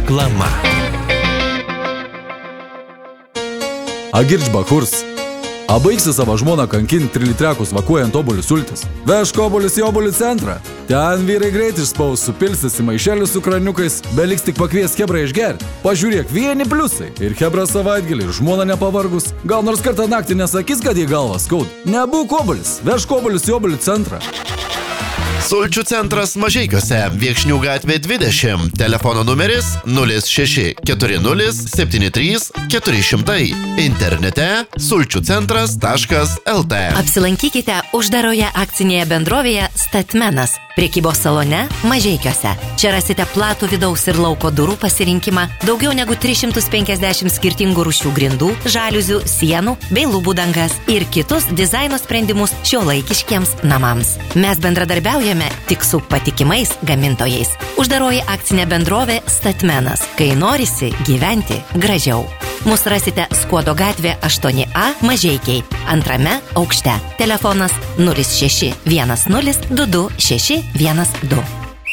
Reklama. Agirdž Bahurs. Baigsi savo žmoną kankinti 3 litrekus vakuojant obuolių sultis. Vežk obuolius į obuolių centrą. Ten vyrai greit išspaus, supilsis į maišelį su kraniukais, beliks tik pakvies Hebrą išgerti. Pažiūrėk, vieni pliusai. Ir Hebra savaitgalį, ir žmona nepavargus. Gal nors kartą naktį nesakys, kad į galvą skaud. Nebūk obuolis, vežk obuolius į obuolių centrą. Sulčių centras Mažeikiuose, Viekšnių gatvė 20, telefono numeris 064073 400, internete sulčiucentras.lt. Apsilankykite uždaroje akcinėje bendrovėje Statmenas, prekybos salone Mažeikiuose. Čia rasite platų vidaus ir lauko durų pasirinkimą, daugiau negu 350 skirtingų rūšių grindų, žaliuzių, sienų bei lubų dangas ir kitus dizaino sprendimus šiuolaikiškiems namams. Mes bendradarbiaujame tik su patikimais gamintojais. Uždaroji akcinė bendrovė Statmenas, kai norisi gyventi gražiau. Mus rasite Skuodo gatvė 8A Mažeikiai, 2 aukšte. Telefonas 0610 22 612.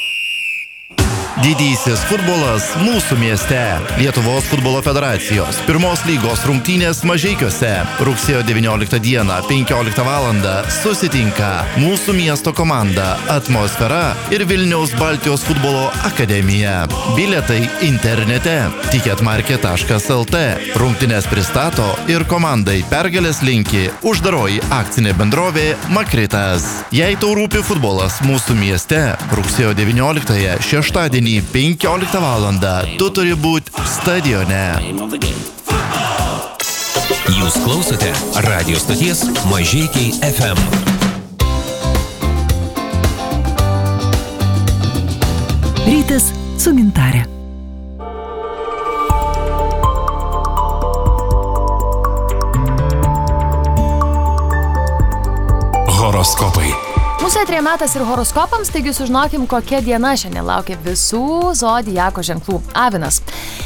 Didysis futbolas mūsų mieste. Lietuvos futbolo federacijos 1 lygos rungtynės Mažeikiuose. Rugsėjo 19 dieną, 15 valandą susitinka mūsų miesto komanda Atmosfera ir Vilniaus Baltijos futbolo akademija. Bilietai internete ticketmarket.lt. Rungtynės pristato ir komandai pergalės linki uždaroji akcinė bendrovė Makritas. Jei tau rūpi futbolas mūsų mieste, rugsėjo 19 šeštadienį 15 valandą tu turi būti stadione. Jūs klausote radio stoties Mažeikiai FM. Rytas su Gintare. Horoskopai. Mūsų eteryje metas ir horoskopams, taigi sužinokim, kokia diena šiandien laukia visų zodiako ženklų. Avinas.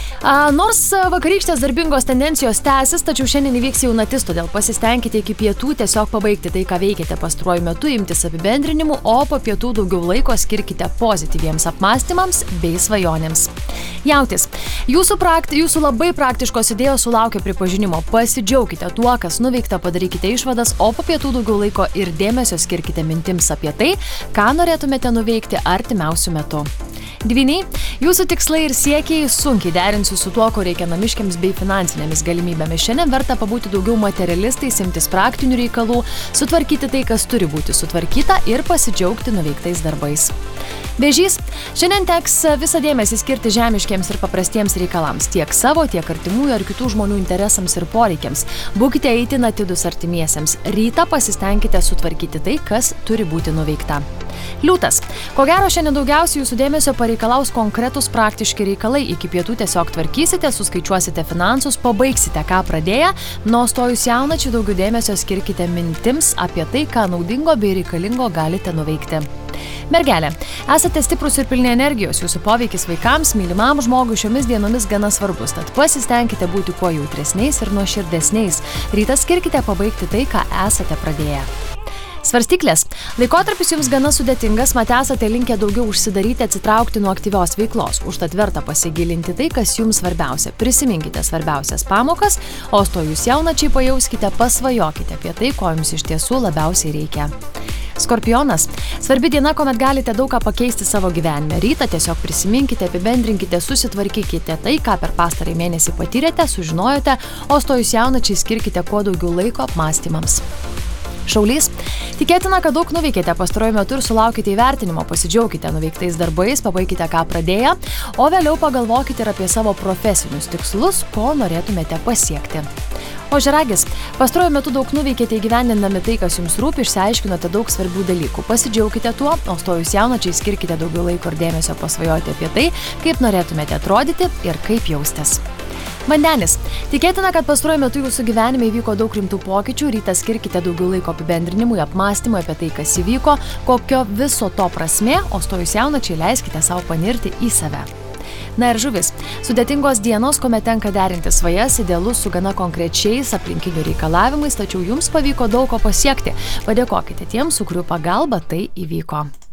Nors vakarykštės darbingos tendencijos tęsis, tačiau šiandien įvyks jaunatis, todėl pasistengkite iki pietų tiesiog pabaigti tai, ką veikite pastaruoju metu, imtis apibendrinimų, o po pietų daugiau laiko skirkite pozityviems apmąstymams bei svajonėms. Jautis. Jūsų labai praktiškos idėjos sulaukia pripažinimo. Pasidžiaukite tuo, kas nuveikta, padarykite išvadas, o po pietų daugiau laiko ir dėmesio skirkite mintims apie tai, ką norėtumėte nuveikti artimiausiu metu. Dvyniai, jūsų tikslai ir siekiai sunkiai derinsi su tuo, ko reikia namiškiams bei finansinėmis galimybėmis. Šiandien verta pabūti daugiau materialistais, imtis praktinių reikalų, sutvarkyti tai, kas turi būti sutvarkyta ir pasidžiaugti nuveiktais darbais. Vėžys, šiandien teks visą dėmesį skirti žemiškiems ir paprastiems reikalams, tiek savo, tiek artimųjų ar kitų žmonių interesams ir poreikiams. Būkite itin atidūs artimiesiems. Rytą pasistengkite sutvarkyti tai, kas turi būti nuveikta. Liūtas. Ko gero šiandien daugiausiai jūsų dėmesio pareikalaus konkretus praktiški reikalai. Iki pietų tiesiog tvarkysite, suskaičiuosite finansus, pabaigsite ką pradėję, nuo stojus jaunačiai daugiau dėmesio skirkite mintims apie tai, ką naudingo bei reikalingo galite nuveikti. Mergelė. Esate stiprus ir pilni energijos, jūsų poveikis vaikams, mylimam žmogui šiomis dienomis gana svarbus, tad pasistengkite būti kuo jautresniais ir nuoširdesniais. Rytą skirkite pabaigti tai, ką esate pradėję. Svarstyklės. Laikotarpis jums gana sudėtingas, mat esate linkę daugiau užsidaryti, atsitraukti nuo aktyvios veiklos. Užtat verta pasigilinti tai, kas jums svarbiausia. Prisiminkite svarbiausias pamokas, o stojus jaunačiai pajauskite, pasvajokite apie tai, ko jums iš tiesų labiausiai reikia. Skorpionas. Svarbi diena, kuomet galite daug ką pakeisti savo gyvenime. Rytą tiesiog prisiminkite, apibendrinkite, susitvarkykite tai, ką per pastarąjį mėnesį patyrėte, sužinojote, o stojus jaunačiai skirkite kuo daugiau laiko apmąstymams. Šaulys. Tikėtina, kad daug nuveikėte pastaruoju metu ir sulaukite įvertinimo, pasidžiaukite nuveiktais darbais, pabaikite ką pradėję, o vėliau pagalvokite ir apie savo profesinius tikslus, ko norėtumėte pasiekti. Ožiaragis. Pastaruoju metu daug nuveikėte įgyvendindami tai, kas jums rūpi, išsiaiškinote daug svarbių dalykų. Pasidžiaukite tuo, o stojus jaunačiai skirkite daugiau laiko ir dėmesio pasvajoti apie tai, kaip norėtumėte atrodyti ir kaip jaustis. Vandenis. Tikėtina, kad pastaruoju metu jūsų gyvenime įvyko daug rimtų pokyčių, rytą skirkite daugiau laiko apibendrinimui, apmąstymui apie tai, kas įvyko, kokio viso to prasmė, o stojus jaunačiai leiskite savo panirti į save. Na ir žuvis. Sudėtingos dienos, kuomet tenka derinti svajas, idealus su gana konkrečiais aplinkinių reikalavimais, tačiau jums pavyko daug ko pasiekti. Padėkokite tiems, su kurių pagalba tai įvyko.